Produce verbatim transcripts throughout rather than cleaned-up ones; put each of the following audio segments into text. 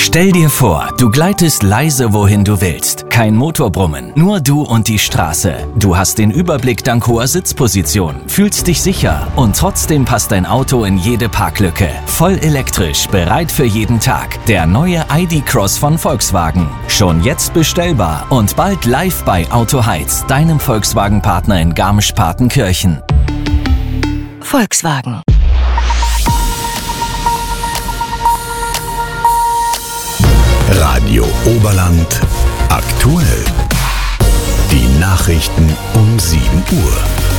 Stell dir vor, du gleitest leise wohin du willst. Kein Motorbrummen, nur du und die Straße. Du hast den Überblick dank hoher Sitzposition, fühlst dich sicher und trotzdem passt dein Auto in jede Parklücke. Voll elektrisch, bereit für jeden Tag. Der neue I D Cross von Volkswagen. Schon jetzt bestellbar und bald live bei Autoheiz, deinem Volkswagen-Partner in Garmisch-Partenkirchen. Volkswagen. Radio Oberland aktuell. Die Nachrichten um sieben Uhr.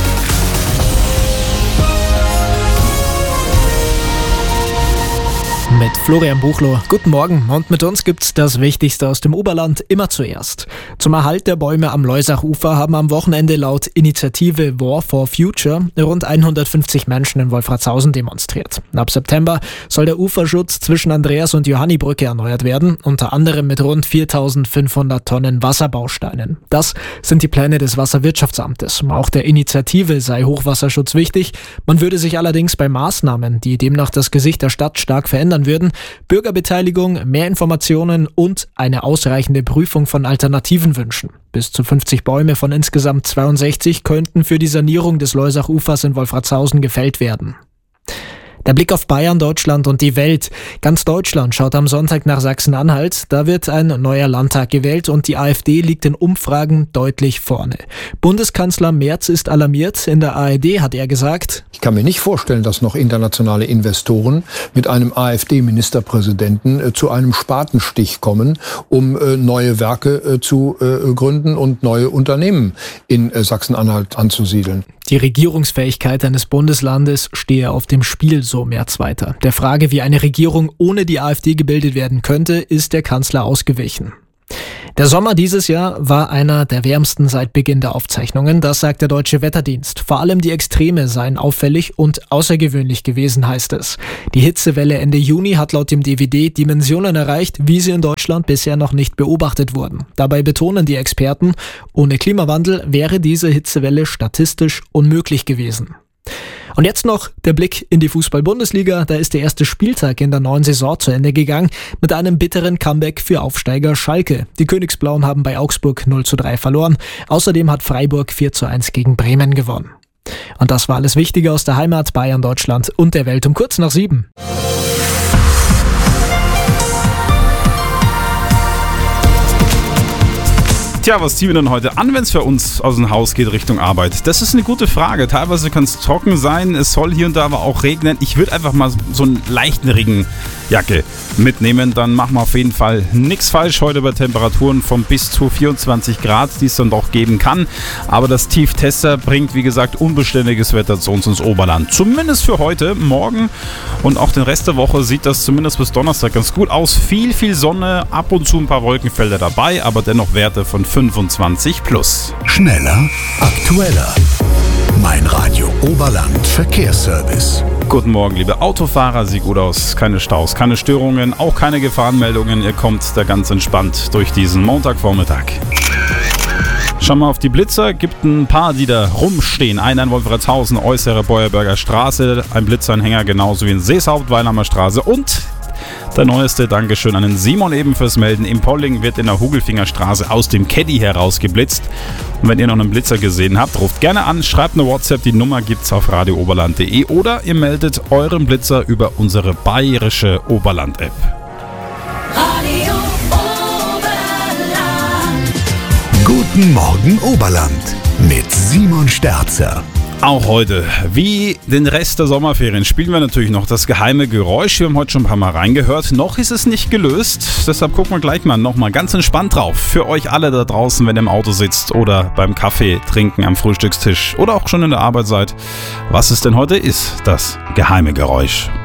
Mit Florian Buchloh. Guten Morgen und mit uns gibt's das Wichtigste aus dem Oberland immer zuerst. Zum Erhalt der Bäume am Leusachufer haben am Wochenende laut Initiative War for Future rund hundertfünfzig Menschen in Wolfratshausen demonstriert. Ab September soll der Uferschutz zwischen Andreas- und Johannibrücke erneuert werden, unter anderem mit rund viertausendfünfhundert Tonnen Wasserbausteinen. Das sind die Pläne des Wasserwirtschaftsamtes. Auch der Initiative sei Hochwasserschutz wichtig. Man würde sich allerdings bei Maßnahmen, die demnach das Gesicht der Stadt stark verändern würden, Bürgerbeteiligung, mehr Informationen und eine ausreichende Prüfung von Alternativen wünschen. Bis zu fünfzig Bäume von insgesamt zweiundsechzig könnten für die Sanierung des Leusachufers in Wolfratshausen gefällt werden. Der Blick auf Bayern, Deutschland und die Welt. Ganz Deutschland schaut am Sonntag nach Sachsen-Anhalt. Da wird ein neuer Landtag gewählt und die AfD liegt in Umfragen deutlich vorne. Bundeskanzler Merz ist alarmiert. In der A R D hat er gesagt: Ich kann mir nicht vorstellen, dass noch internationale Investoren mit einem AfD-Ministerpräsidenten äh, zu einem Spatenstich kommen, um äh, neue Werke äh, zu äh, gründen und neue Unternehmen in äh, Sachsen-Anhalt anzusiedeln. Die Regierungsfähigkeit eines Bundeslandes stehe auf dem Spiel, so Merz weiter. Der Frage, wie eine Regierung ohne die AfD gebildet werden könnte, ist der Kanzler ausgewichen. Der Sommer dieses Jahr war einer der wärmsten seit Beginn der Aufzeichnungen, das sagt der Deutsche Wetterdienst. Vor allem die Extreme seien auffällig und außergewöhnlich gewesen, heißt es. Die Hitzewelle Ende Juni hat laut dem D W D Dimensionen erreicht, wie sie in Deutschland bisher noch nicht beobachtet wurden. Dabei betonen die Experten, ohne Klimawandel wäre diese Hitzewelle statistisch unmöglich gewesen. Und jetzt noch der Blick in die Fußball-Bundesliga. Da ist der erste Spieltag in der neuen Saison zu Ende gegangen mit einem bitteren Comeback für Aufsteiger Schalke. Die Königsblauen haben bei Augsburg null zu drei verloren. Außerdem hat Freiburg vier zu eins gegen Bremen gewonnen. Und das war alles Wichtige aus der Heimat, Bayern, Deutschland und der Welt um kurz nach sieben. Tja, was ziehen wir denn heute an, wenn es für uns aus dem Haus geht Richtung Arbeit? Das ist eine gute Frage. Teilweise kann es trocken sein, es soll hier und da aber auch regnen. Ich würde einfach mal so einen leichten Regenjacke mitnehmen. Dann machen wir auf jeden Fall nichts falsch heute bei Temperaturen von bis zu vierundzwanzig Grad, die es dann doch geben kann. Aber das Tieftester bringt, wie gesagt, unbeständiges Wetter zu uns ins Oberland. Zumindest für heute, morgen und auch den Rest der Woche sieht das zumindest bis Donnerstag ganz gut aus. Viel, viel Sonne, ab und zu ein paar Wolkenfelder dabei, aber dennoch Werte von fünfundzwanzig plus. Schneller, aktueller. Mein Radio Oberland Verkehrsservice. Guten Morgen, liebe Autofahrer. Sieht gut aus. Keine Staus, keine Störungen, auch keine Gefahrenmeldungen. Ihr kommt da ganz entspannt durch diesen Montagvormittag. Schauen wir auf die Blitzer. Gibt ein paar, die da rumstehen. Einer in Wolfratshausen, äußere Beuerberger Straße. Ein Blitzanhänger genauso wie in Seeshaupt, Weilheimer Straße. Und der neueste Dankeschön an den Simon eben fürs Melden. Im Polling wird in der Hugelfinger Straße aus dem Caddy heraus geblitzt. Und wenn ihr noch einen Blitzer gesehen habt, ruft gerne an, schreibt eine WhatsApp. Die Nummer gibt's auf radio oberland punkt de oder ihr meldet euren Blitzer über unsere bayerische Oberland-App. Radio Oberland. Guten Morgen Oberland mit Simon Sterzer. Auch heute, wie den Rest der Sommerferien, spielen wir natürlich noch das geheime Geräusch. Wir haben heute schon ein paar Mal reingehört. Noch ist es nicht gelöst, deshalb gucken wir gleich mal nochmal ganz entspannt drauf. Für euch alle da draußen, wenn ihr im Auto sitzt oder beim Kaffee trinken am Frühstückstisch oder auch schon in der Arbeit seid, was es denn heute ist, das geheime Geräusch.